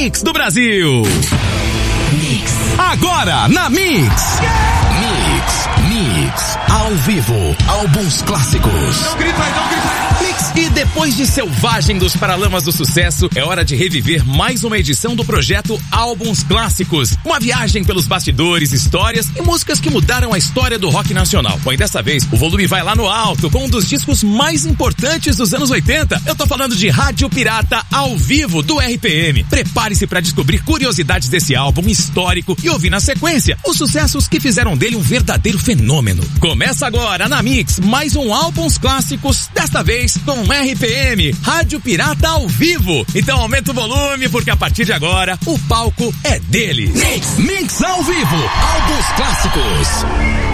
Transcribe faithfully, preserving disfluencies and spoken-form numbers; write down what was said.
Mix do Brasil. Mix. Agora na Mix. Mix, Mix, ao vivo, álbuns clássicos. Não grita aí, não grita aí. Mix. E depois de Selvagem dos Paralamas do Sucesso, é hora de reviver mais uma edição do projeto Álbuns Clássicos. Uma viagem pelos bastidores, histórias e músicas que mudaram a história do rock nacional. Bom, e dessa vez o volume vai lá no alto com um dos discos mais importantes dos anos oitenta. Eu tô falando de Rádio Pirata ao vivo do R P M. Prepare-se para descobrir curiosidades desse álbum histórico e ouvir na sequência os sucessos que fizeram dele um verdadeiro fenômeno. Começa agora na Mix mais um Álbuns Clássicos, desta vez com R P M, Rádio Pirata ao vivo. Então aumenta o volume porque a partir de agora o palco é deles. Mix, Mix ao vivo, Álbuns Clássicos.